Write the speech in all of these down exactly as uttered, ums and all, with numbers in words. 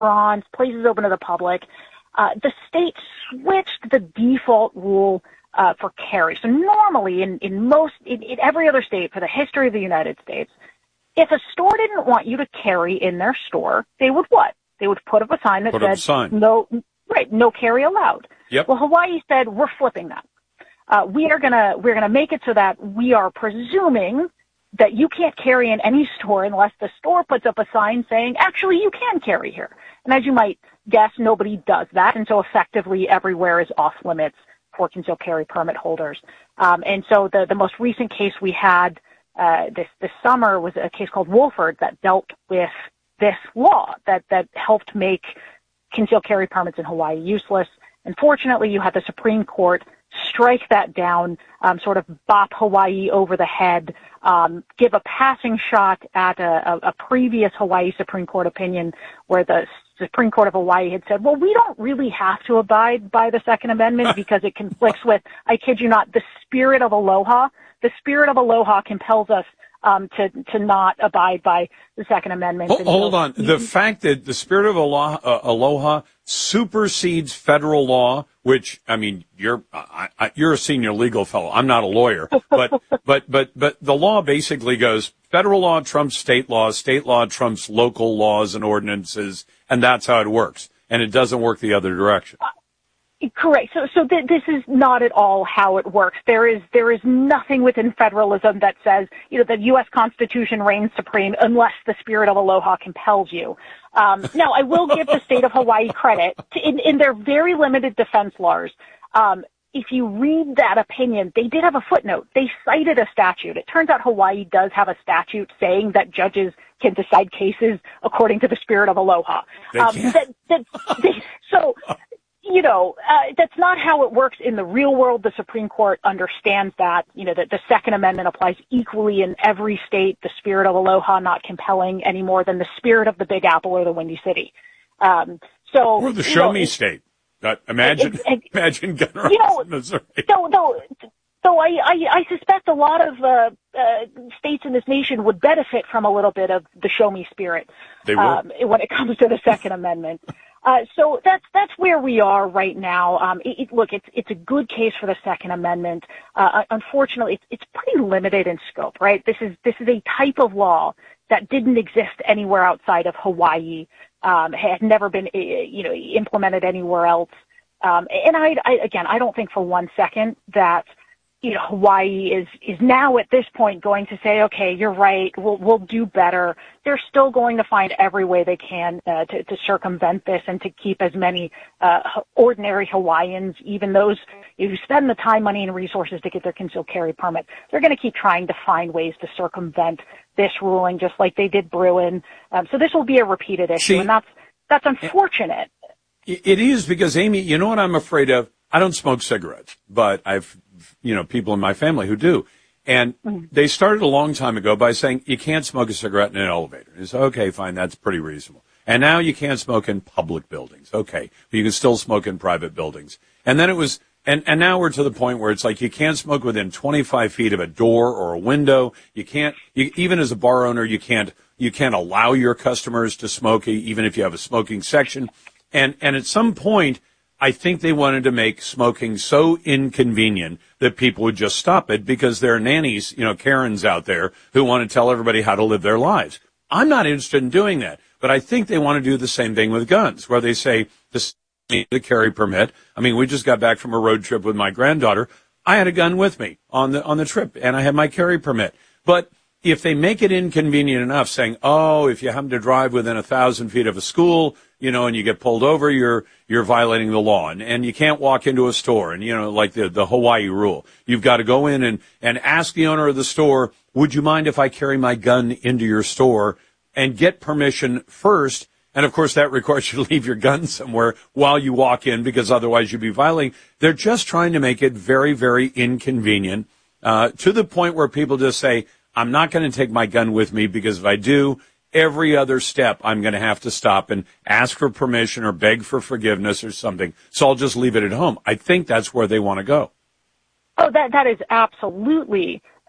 restaurants, places open to the public. Uh, the state switched the default rule uh, for carry. So normally in, in most, in, in every other state for the history of the United States, if a store didn't want you to carry in their store, they would what? They would put up a sign that put up a said, sign. no, right, no carry allowed. Yep. Well, Hawaii said, we're flipping that. Uh, we are gonna, we're gonna make it so that we are presuming that you can't carry in any store unless the store puts up a sign saying, actually, you can carry here. And as you might guess, nobody does that. And so effectively everywhere is off limits for concealed carry permit holders. Um, and so the, the most recent case we had, uh, this, this summer was a case called Wolford that dealt with this law that, that helped make concealed carry permits in Hawaii useless. Unfortunately, you had the Supreme Court strike that down, um, sort of bop Hawaii over the head, um, give a passing shot at a, a, a previous Hawaii Supreme Court opinion where the Supreme Court of Hawaii had said, well, we don't really have to abide by the Second Amendment because it conflicts with, I kid you not, the spirit of aloha. The spirit of aloha compels us um, to, to not abide by the Second Amendment. Hold, hold on. The fact that the spirit of aloha, uh, aloha supersedes federal law, which, I mean, you're, I, I, you're a senior legal fellow. I'm not a lawyer, but, but, but, but the law basically goes federal law trumps state law, state law trumps local laws and ordinances, and that's how it works. And it doesn't work the other direction. Correct. So, so th- this is not at all how it works. There is, there is nothing within federalism that says, you know, the U S Constitution reigns supreme unless the spirit of aloha compels you. Um, now, I will give the state of Hawaii credit to, in, in their very limited defense laws. Um, if you read that opinion, they did have a footnote. They cited a statute. It turns out Hawaii does have a statute saying that judges can decide cases according to the spirit of aloha. They um, can. that, that, they, so. You know, uh, that's not how it works in the real world. The Supreme Court understands that, you know, that the Second Amendment applies equally in every state, the spirit of aloha not compelling any more than the spirit of the Big Apple or the Windy City. Um, so. Or the Show know, Me State. Uh, imagine, it, it, imagine Gunner you know, Missouri. So, though, though I, I, I suspect a lot of, uh, uh, states in this nation would benefit from a little bit of the Show Me spirit. They will. Um, when it comes to the Second Amendment. Uh, so that's, that's where we are right now. Um, it, it, look, it's, it's a good case for the Second Amendment. Uh, unfortunately, it's, it's pretty limited in scope, right? This is, this is a type of law that didn't exist anywhere outside of Hawaii, um, had never been, you know, implemented anywhere else. Um, and I, I, again, I don't think for one second that, you know, Hawaii is, is now at this point going to say, okay, you're right, we'll, we'll do better. They're still going to find every way they can, uh, to, to circumvent this and to keep as many, uh, ordinary Hawaiians, even those who spend the time, money, and resources to get their concealed carry permit. They're going to keep trying to find ways to circumvent this ruling, just like they did Bruin. Um, so this will be a repeated issue, See, and that's, that's unfortunate. It is because, Amy, you know what I'm afraid of? I don't smoke cigarettes, but I've, you know, people in my family who do. And mm-hmm. they started a long time ago by saying you can't smoke a cigarette in an elevator. It's okay, fine, that's pretty reasonable. And now you can't smoke in public buildings. Okay, but you can still smoke in private buildings. And then it was, and, and now we're to the point where it's like you can't smoke within twenty-five feet of a door or a window. You can't, you, even as a bar owner, you can't, you can't allow your customers to smoke, even if you have a smoking section. And, and at some point, I think they wanted to make smoking so inconvenient that people would just stop it because there are nannies, you know, Karens out there who want to tell everybody how to live their lives. I'm not interested in doing that, but I think they want to do the same thing with guns, where they say this need a carry permit. I mean, we just got back from a road trip with my granddaughter. I had a gun with me on the on the trip, and I had my carry permit. But if they make it inconvenient enough, saying, oh, if you happen to drive within a thousand feet of a school, you know, and you get pulled over, you're, you're violating the law, and, and you can't walk into a store, and, you know, like the, the Hawaii rule. You've got to go in and, and ask the owner of the store, would you mind if I carry my gun into your store, and get permission first. And of course that requires you to leave your gun somewhere while you walk in, because otherwise you'd be violating. They're just trying to make it very, very inconvenient, uh, to the point where people just say, I'm not going to take my gun with me, because if I do, every other step I'm going to have to stop and ask for permission or beg for forgiveness or something. So I'll just leave it at home. I think that's where they want to go. Oh, that that is absolutely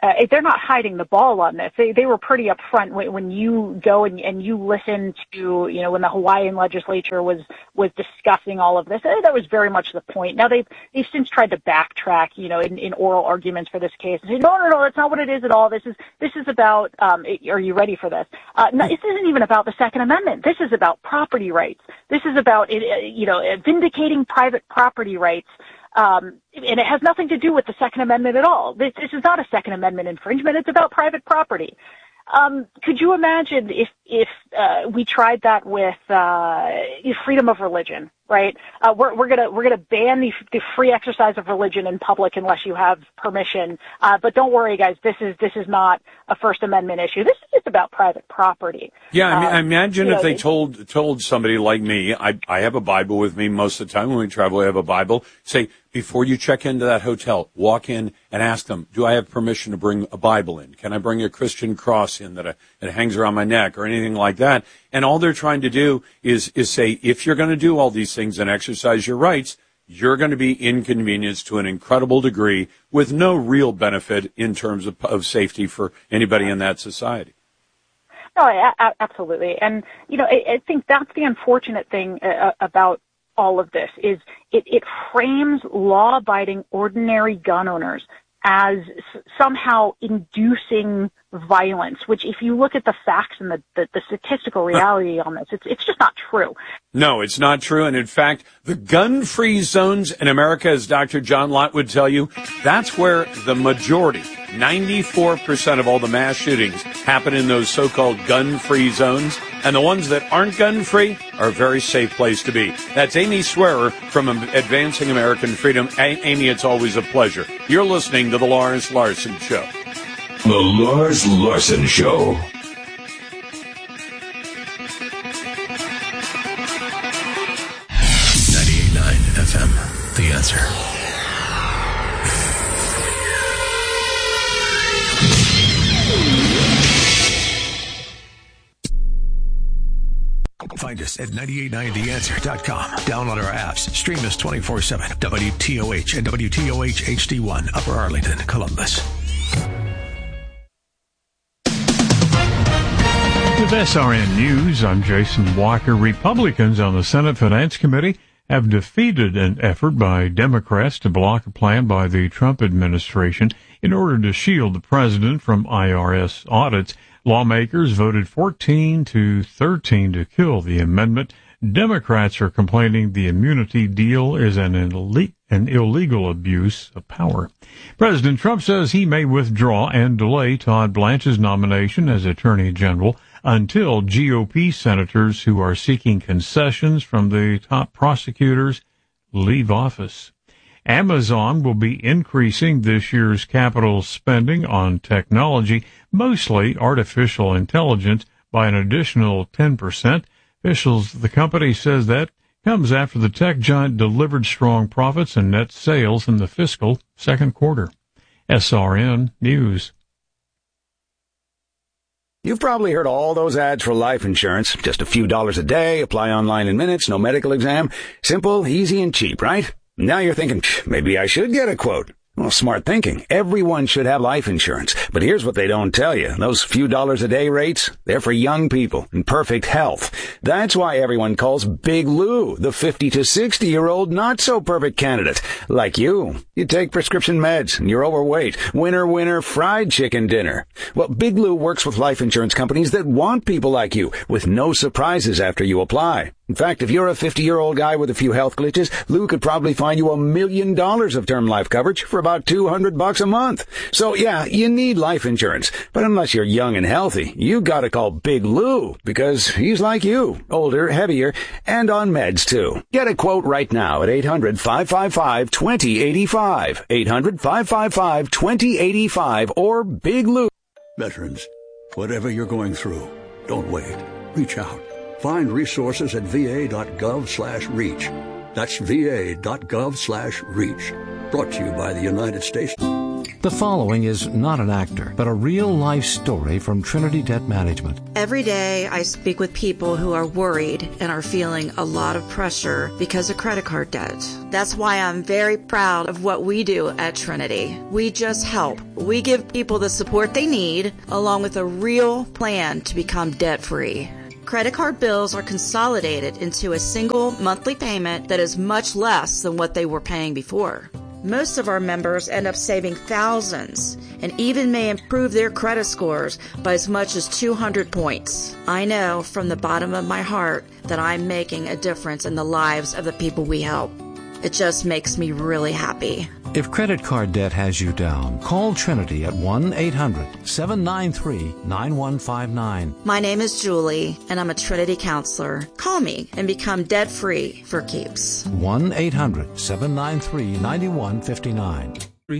uh, they're not hiding the ball on this. They they were pretty upfront when, when you go and, and you listen to, you know, when the Hawaiian legislature was was discussing all of this. That was very much the point. Now they've they've since tried to backtrack, you know, in, in oral arguments for this case and say, no, no, no, that's not what it is at all. This is this is about. Um, are you ready for this? Uh, no, this isn't even about the Second Amendment. This is about property rights. This is about, you know, vindicating private property rights. Um, and it has nothing to do with the Second Amendment at all. This, this is not a Second Amendment infringement. It's about private property. Um, could you imagine if if uh, we tried that with uh, freedom of religion? Right? Uh, we're we're gonna we're gonna ban the the free exercise of religion in public unless you have permission. Uh, but don't worry, guys. This is this is not a First Amendment issue. This is just about private property. Yeah, I mean, um, imagine if know, they they, told told somebody like me. I I have a Bible with me most of the time when we travel. I have a Bible. Say, before you check into that hotel, walk in and ask them, do I have permission to bring a Bible in? Can I bring a Christian cross in that, I, that hangs around my neck or anything like that? And all they're trying to do is, is say, if you're going to do all these things and exercise your rights, you're going to be inconvenienced to an incredible degree with no real benefit in terms of, of safety for anybody in that society. No, I, I, absolutely. And, you know, I, I think that's the unfortunate thing uh, about all of this is it, it frames law-abiding ordinary gun owners as s- somehow inducing violence, which if you look at the facts and the, the, the statistical reality on this, it's it's just not true. No, it's not true. And in fact, the gun-free zones in America, as Doctor John Lott would tell you, that's where the majority, ninety-four percent of all the mass shootings happen in those so-called gun-free zones. And the ones that aren't gun-free are a very safe place to be. That's Amy Swearer from Advancing American Freedom. A- Amy, it's always a pleasure. You're listening to The Lars Larson Show. The Lars Larson Show. ninety-eight point nine F M, The Answer. Find us at nine eight nine the answer dot com. Download our apps. Stream us twenty-four seven. W T O H and W T O H H D one, Upper Arlington, Columbus. With S R N News, I'm Jason Walker. Republicans on the Senate Finance Committee have defeated an effort by Democrats to block a plan by the Trump administration in order to shield the president from I R S audits. Lawmakers voted fourteen to thirteen to kill the amendment. Democrats are complaining the immunity deal is an, ille- an illegal abuse of power. President Trump says he may withdraw and delay Todd Blanche's nomination as Attorney General until G O P senators who are seeking concessions from the top prosecutors leave office. Amazon will be increasing this year's capital spending on technology, mostly artificial intelligence, by an additional ten percent. Officials, the company says that comes after the tech giant delivered strong profits and net sales in the fiscal second quarter. S R N News. You've probably heard all those ads for life insurance. Just a few dollars a day, apply online in minutes, no medical exam. Simple, easy, and cheap, right? Now you're thinking, maybe I should get a quote. Well, smart thinking. Everyone should have life insurance. But here's what they don't tell you. Those few dollars a day rates, they're for young people in perfect health. That's why everyone calls Big Lou the fifty to sixty year old not so perfect candidate. Like you. You take prescription meds and you're overweight. Winner, winner, fried chicken dinner. Well, Big Lou works with life insurance companies that want people like you with no surprises after you apply. In fact, if you're a fifty-year-old guy with a few health glitches, Lou could probably find you a million dollars of term life coverage for about two hundred bucks a month. So yeah, you need life insurance. But unless you're young and healthy, you gotta call Big Lou because he's like you, older, heavier, and on meds too. Get a quote right now at eight hundred, five five five, two zero eight five. eight hundred, five five five, two zero eight five or Big Lou. Veterans, whatever you're going through, don't wait. Reach out. Find resources at va.gov slash reach. That's va.gov slash reach. Brought to you by the United States. The following is not an actor, but a real-life story from Trinity Debt Management. Every day I speak with people who are worried and are feeling a lot of pressure because of credit card debt. That's why I'm very proud of what we do at Trinity. We just help. We give people the support they need, along with a real plan to become debt-free. Credit card bills are consolidated into a single monthly payment that is much less than what they were paying before. Most of our members end up saving thousands and even may improve their credit scores by as much as two hundred points. I know from the bottom of my heart that I'm making a difference in the lives of the people we help. It just makes me really happy. If credit card debt has you down, call Trinity at one eight hundred seven nine three nine one five nine. My name is Julie, and I'm a Trinity counselor. Call me and become debt-free for keeps. one eight hundred seven nine three nine one five nine.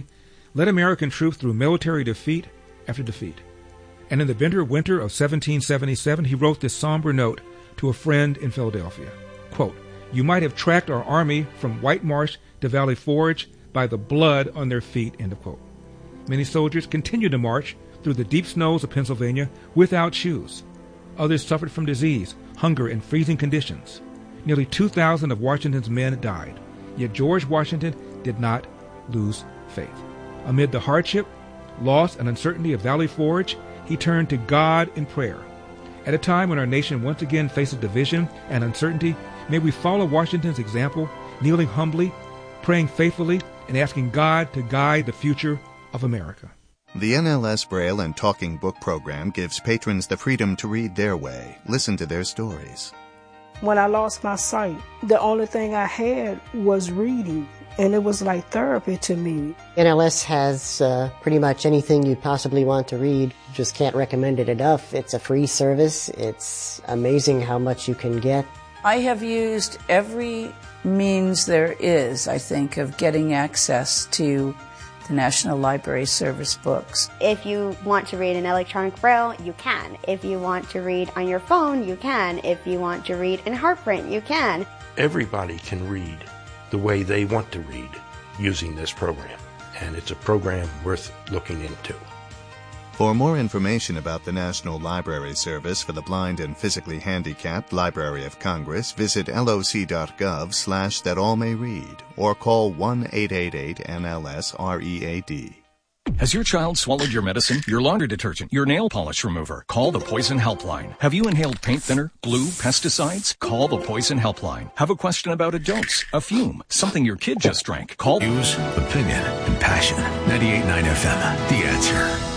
Led American troops through military defeat after defeat. And in the bitter winter of seventeen seventy-seven, he wrote this somber note to a friend in Philadelphia. Quote, "You might have tracked our army from White Marsh to Valley Forge by the blood on their feet," end of quote. Many soldiers continued to march through the deep snows of Pennsylvania without shoes. Others suffered from disease, hunger, and freezing conditions. Nearly two thousand of Washington's men died. Yet George Washington did not lose faith. Amid the hardship, loss, and uncertainty of Valley Forge, he turned to God in prayer. At a time when our nation once again faces division and uncertainty, may we follow Washington's example, kneeling humbly, praying faithfully, and asking God to guide the future of America. The N L S Braille and Talking Book program gives patrons the freedom to read their way, listen to their stories. When I lost my sight, the only thing I had was reading, and it was like therapy to me. N L S has uh, pretty much anything you possibly want to read. Just can't recommend it enough. It's a free service. It's amazing how much you can get. I have used every means there is, I think, of getting access to the National Library Service books. If you want to read in electronic braille, you can. If you want to read on your phone, you can. If you want to read in heartprint, you can. Everybody can read the way they want to read using this program, and it's a program worth looking into. For more information about the National Library Service for the Blind and Physically Handicapped Library of Congress, visit loc.gov slash that all may read or call one eight eight eight N L S R E A D. Has your child swallowed your medicine, your laundry detergent, your nail polish remover? Call the Poison Helpline. Have you inhaled paint thinner, glue, pesticides? Call the Poison Helpline. Have a question about a dose, a fume, something your kid just drank? Call News, opinion, and passion. ninety-eight point nine F M. The Answer.